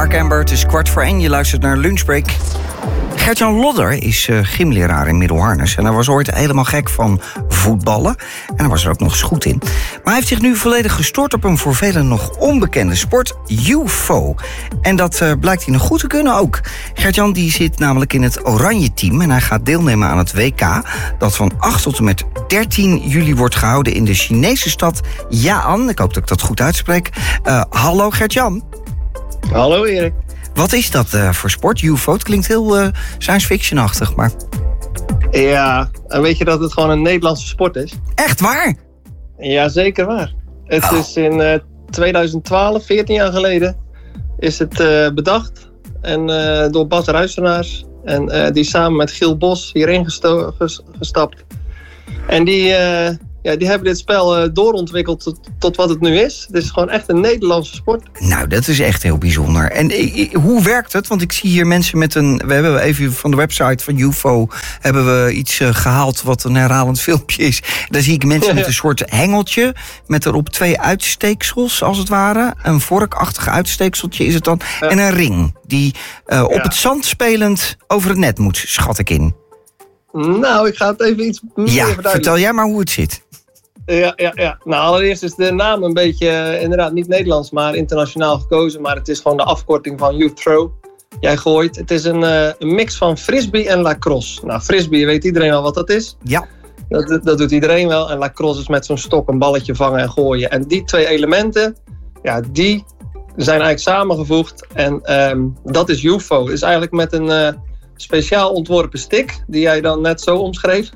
Mark Amber, het is 1:15. Je luistert naar Lunchbreak. Gert-Jan Lodder is gymleraar in Middelharnis. En hij was ooit helemaal gek van voetballen. En hij was er ook nog eens goed in. Maar hij heeft zich nu volledig gestort op een voor velen nog onbekende sport, UFO. En dat blijkt hij nog goed te kunnen ook. Gert-Jan die zit namelijk in het Oranje Team. En hij gaat deelnemen aan het WK. Dat van 8 tot en met 13 juli wordt gehouden in de Chinese stad Jia'an. Ik hoop dat ik dat goed uitspreek. Hallo Gert-Jan. Hallo Erik. Wat is dat voor sport, UFO? Het klinkt heel science fiction-achtig, maar... Ja, en weet je dat het gewoon een Nederlandse sport is? Echt waar? Ja, zeker waar. Het is in 2012, 14 jaar geleden, is het bedacht. En door Bas Ruisenaars. En die samen met Giel Bos hierin gestapt. En die hebben dit spel doorontwikkeld tot wat het nu is. Het is gewoon echt een Nederlandse sport. Nou, dat is echt heel bijzonder. En hoe werkt het? Want ik zie hier mensen met een... We hebben even van de website van UFO... hebben we iets gehaald wat een herhalend filmpje is. Daar zie ik mensen met een soort hengeltje... met erop 2 uitsteeksels, als het ware. Een vorkachtig uitsteekseltje is het dan. En een ring die op het zand spelend over het net moet, schat ik in. Nou, ik ga het even iets meer verduidelijken. Vertel jij maar hoe het zit. Ja. Nou, allereerst is de naam een beetje, inderdaad niet Nederlands, maar internationaal gekozen. Maar het is gewoon de afkorting van You Throw. Jij gooit. Het is een mix van frisbee en lacrosse. Nou, frisbee weet iedereen al wat dat is. Ja. Dat doet iedereen wel. En lacrosse is met zo'n stok een balletje vangen en gooien. En die 2 elementen, ja, die zijn eigenlijk samengevoegd. En dat is UFO. Het is eigenlijk met een speciaal ontworpen stick, die jij dan net zo omschreef.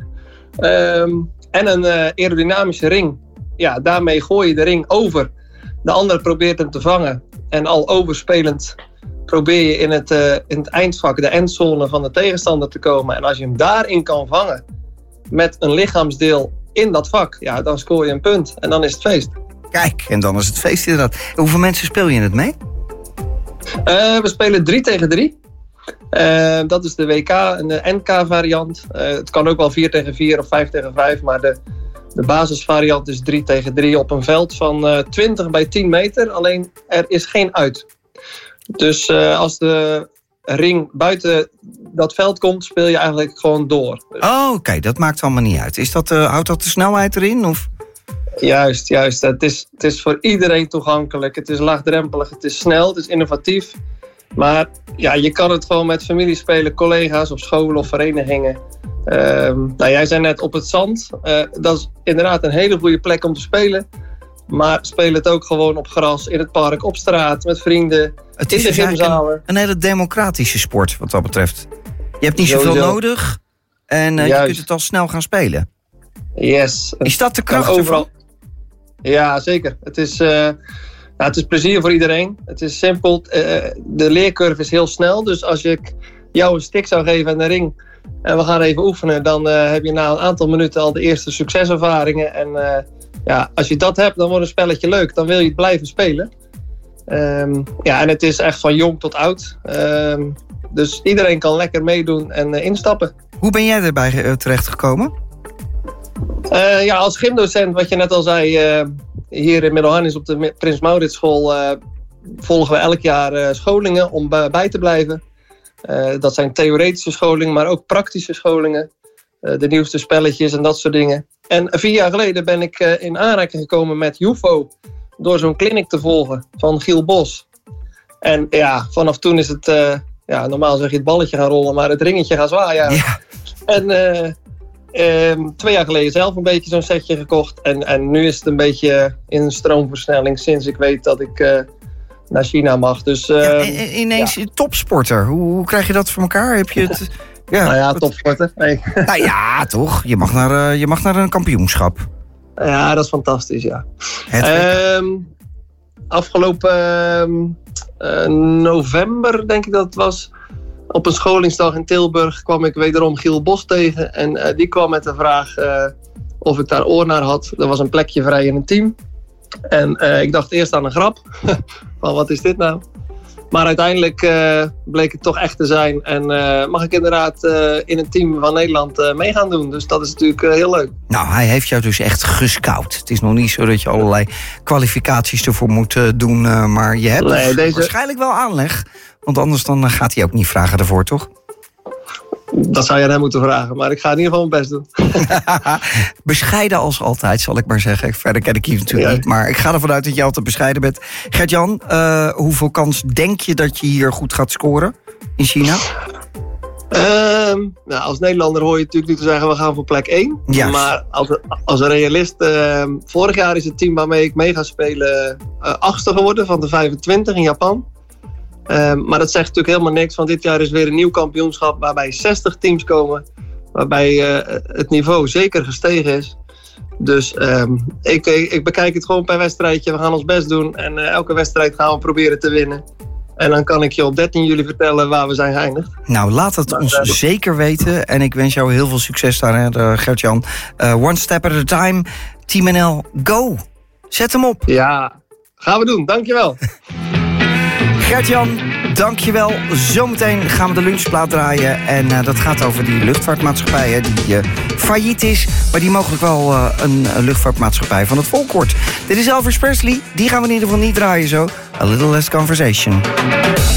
En een aerodynamische ring. Ja, daarmee gooi je de ring over. De ander probeert hem te vangen. En al overspelend probeer je in het eindvak, de endzone van de tegenstander te komen. En als je hem daarin kan vangen, met een lichaamsdeel in dat vak, ja, dan scoor je een punt. En dan is het feest. Kijk, en dan is het feest inderdaad. Hoeveel mensen speel je het mee? We spelen 3 tegen 3. Dat is de WK en de NK-variant. Het kan ook wel 4 tegen 4 of 5 tegen 5. Maar de basisvariant is 3 tegen 3 op een veld van 20 bij 10 meter. Alleen er is geen uit. Dus als de ring buiten dat veld komt, speel je eigenlijk gewoon door. Dus... Oh, oké, dat maakt allemaal niet uit. Houdt dat de snelheid erin? Of? Juist. Het is voor iedereen toegankelijk. Het is laagdrempelig, het is snel, het is innovatief. Maar ja, je kan het gewoon met familie spelen, collega's op scholen of verenigingen. Jij zei net op het zand. Dat is inderdaad een hele goede plek om te spelen. Maar speel het ook gewoon op gras, in het park, op straat, met vrienden. Het is dus eigenlijk een hele democratische sport wat dat betreft. Je hebt niet zoveel nodig en je kunt het al snel gaan spelen. Yes. Is dat de kracht ervan? Ja, zeker. Het is plezier voor iedereen. Het is simpel. De leercurve is heel snel. Dus als ik jou een stick zou geven en een ring en we gaan even oefenen, dan heb je na een aantal minuten al de eerste succeservaringen. En als je dat hebt, dan wordt een spelletje leuk. Dan wil je het blijven spelen. En het is echt van jong tot oud. Dus iedereen kan lekker meedoen en instappen. Hoe ben jij erbij terechtgekomen? Als gymdocent, wat je net al zei, hier in Middelharnis op de Prins Mauritschool volgen we elk jaar scholingen om bij te blijven. Dat zijn theoretische scholingen, maar ook praktische scholingen. De nieuwste spelletjes en dat soort dingen. En 4 jaar geleden ben ik in aanraking gekomen met UFO door zo'n clinic te volgen van Giel Bos. En ja, vanaf toen is het, normaal zeg je het balletje gaan rollen, maar het ringetje gaan zwaaien. Ja. En 2 jaar geleden zelf een beetje zo'n setje gekocht. En nu is het een beetje in een stroomversnelling sinds ik weet dat ik naar China mag. Dus, ineens topsporter. Hoe krijg je dat voor elkaar? Heb je het... topsporter. Nee. Nou ja, toch? Je mag naar een kampioenschap. Ja, dat is fantastisch, ja. Afgelopen november, denk ik dat het was, op een scholingsdag in Tilburg kwam ik wederom Giel Bos tegen. En die kwam met de vraag of ik daar oor naar had. Er was een plekje vrij in een team. En ik dacht eerst aan een grap. Van wat is dit nou? Maar uiteindelijk bleek het toch echt te zijn. En mag ik inderdaad in een team van Nederland mee gaan doen. Dus dat is natuurlijk heel leuk. Nou, hij heeft jou dus echt gescout. Het is nog niet zo dat je allerlei kwalificaties ervoor moet doen. Maar je hebt waarschijnlijk wel aanleg Want anders dan gaat hij ook niet vragen ervoor, toch? Dat zou je aan hem moeten vragen, maar ik ga in ieder geval mijn best doen. Bescheiden als altijd, zal ik maar zeggen. Verder ken ik je natuurlijk niet, maar ik ga ervan uit dat je altijd bescheiden bent. Gert-Jan, hoeveel kans denk je dat je hier goed gaat scoren in China? Nou, als Nederlander hoor je natuurlijk nu te zeggen, we gaan voor plek 1. Juist. Maar als een realist, vorig jaar is het team waarmee ik mee ga spelen 8e geworden van de 25 in Japan. Maar dat zegt natuurlijk helemaal niks, want dit jaar is weer een nieuw kampioenschap waarbij 60 teams komen. Waarbij het niveau zeker gestegen is. Dus ik bekijk het gewoon per wedstrijdje. We gaan ons best doen en elke wedstrijd gaan we proberen te winnen. En dan kan ik je op 13 juli vertellen waar we zijn geëindigd. Nou, laat het ons zeker weten. En ik wens jou heel veel succes daar, Gert-Jan. One step at a time. Team NL, go! Zet hem op. Ja, gaan we doen. Dankjewel. Gert-Jan, dankjewel. Zometeen gaan we de lunchplaat draaien. En dat gaat over die luchtvaartmaatschappij die failliet is. Maar die mogelijk wel een luchtvaartmaatschappij van het volk wordt. Dit is Elvis Presley. Die gaan we in ieder geval niet draaien zo. A Little Less Conversation.